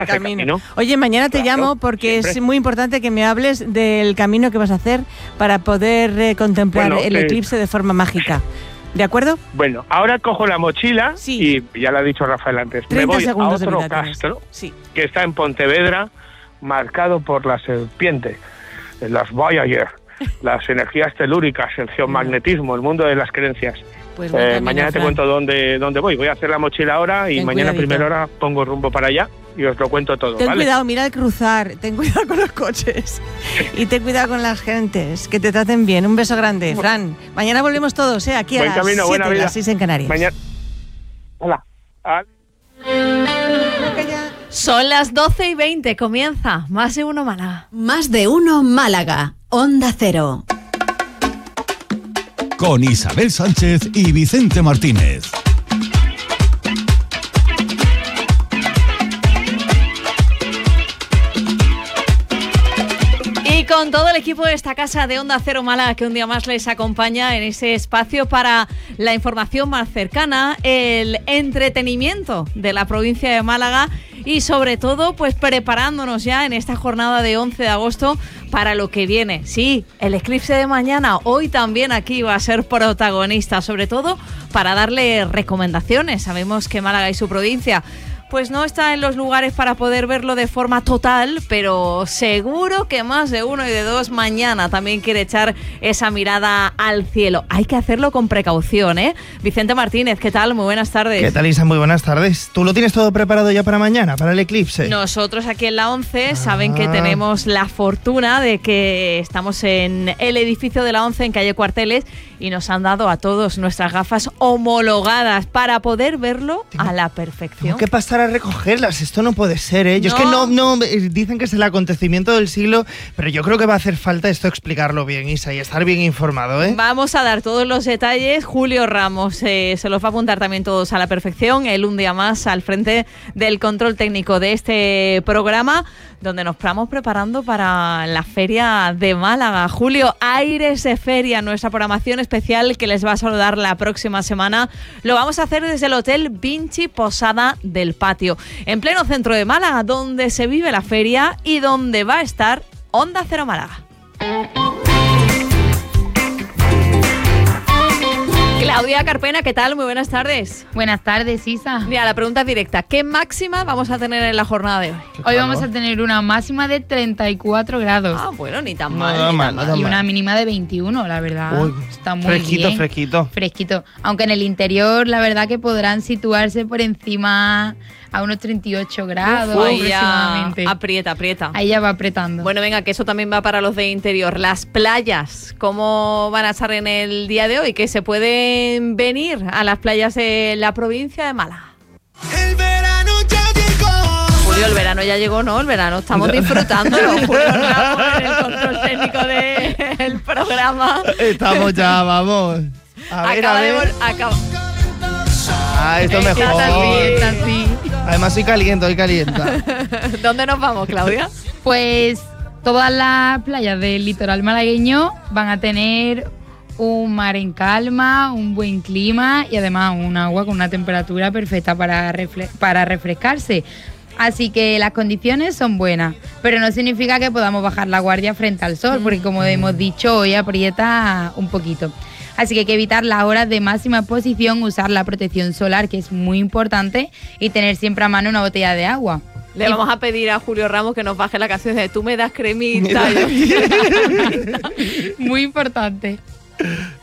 camino. Oye, mañana te llamo porque siempre es muy importante que me hables del camino que vas a hacer para poder contemplar el eclipse de forma mágica. ¿De acuerdo? Bueno, ahora cojo la mochila y ya lo ha dicho Rafael antes. Me voy a otro castro que está en Pontevedra, marcado por la serpiente, las Voyager, las energías telúricas, el geomagnetismo, el mundo de las creencias. Pues mañana te cuento dónde voy. Voy a hacer la mochila ahora y mañana a primera hora pongo rumbo para allá y os lo cuento todo. Ten cuidado, mira al cruzar, ten cuidado con los coches y ten cuidado con las gentes, que te traten bien. Un beso grande, Fran. Mañana volvemos todos, aquí a las 7, a las 6 en Canarias. Mañana. Hola. Son las 12:20, comienza Más de Uno Málaga. Más de Uno Málaga, Onda Cero. Con Isabel Sánchez y Vicente Martínez. Y con todo el equipo de esta casa de Onda Cero Málaga que un día más les acompaña en ese espacio para la información más cercana, el entretenimiento de la provincia de Málaga y sobre todo pues preparándonos ya en esta jornada de 11 de agosto para lo que viene. Sí, el eclipse de mañana, hoy también aquí va a ser protagonista, sobre todo para darle recomendaciones. Sabemos que Málaga y su provincia pues no está en los lugares para poder verlo de forma total, pero seguro que más de uno y de dos mañana también quiere echar esa mirada al cielo. Hay que hacerlo con precaución, ¿eh? Vicente Martínez, ¿qué tal? Muy buenas tardes. ¿Qué tal, Isa? Muy buenas tardes. ¿Tú lo tienes todo preparado ya para mañana, para el eclipse? Nosotros aquí en la 11 saben que tenemos la fortuna de que estamos en el edificio de la 11 en calle Cuarteles y nos han dado a todos nuestras gafas homologadas para poder verlo a la perfección. Tengo que pasar a recogerlas, esto no puede ser, ¿eh? Yo es que no dicen que es el acontecimiento del siglo, pero yo creo que va a hacer falta esto explicarlo bien, Isa, y estar bien informado, ¿eh? Vamos a dar todos los detalles. Julio Ramos se los va a apuntar también todos a la perfección. Él un día más al frente del control técnico de este programa, donde nos estamos preparando para la Feria de Málaga. Julio, Aires de Feria, nuestra programación especial que les va a saludar la próxima semana. Lo vamos a hacer desde el Hotel Vinci Posada del Patio, en pleno centro de Málaga, donde se vive la feria y donde va a estar Onda Cero Málaga. Claudia Carpena, ¿qué tal? Muy buenas tardes. Buenas tardes, Isa. Mira, la pregunta es directa. ¿Qué máxima vamos a tener en la jornada de hoy? Hoy vamos a tener una máxima de 34 grados. Ah, bueno, ni tan mal. Y una mínima de 21, la verdad. Uy, está muy bien. Fresquito. Aunque en el interior, la verdad que podrán situarse por encima a unos 38 grados aproximadamente. Aprieta. Ahí ya va apretando. Bueno, venga, que eso también va para los de interior. Las playas, ¿cómo van a estar en el día de hoy? Que se pueden venir a las playas de la provincia de Málaga. El verano ya llegó. Julio, el verano ya llegó, ¿no? El verano estamos disfrutándolo. Julio Ramos en el control técnico del programa. Estamos ya, vamos. A ver. Esto es mejor. Está así. Además hoy calienta. ¿Dónde nos vamos, Claudia? Pues todas las playas del litoral malagueño van a tener un mar en calma, un buen clima y además un agua con una temperatura perfecta para refrescarse. Así que las condiciones son buenas, pero no significa que podamos bajar la guardia frente al sol, porque como hemos dicho, hoy aprieta un poquito. Así que hay que evitar las horas de máxima exposición, usar la protección solar, que es muy importante, y tener siempre a mano una botella de agua. Le vamos a pedir a Julio Ramos que nos baje la canción de Tú me das cremita. Muy importante.